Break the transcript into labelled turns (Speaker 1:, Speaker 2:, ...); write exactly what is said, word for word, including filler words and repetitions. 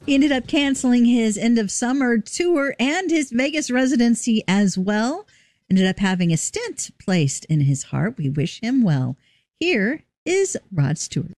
Speaker 1: He ended up canceling his end of summer tour and his Vegas residency as well. Ended up having a stent placed in his heart. We wish him well. Here is Rod Stewart.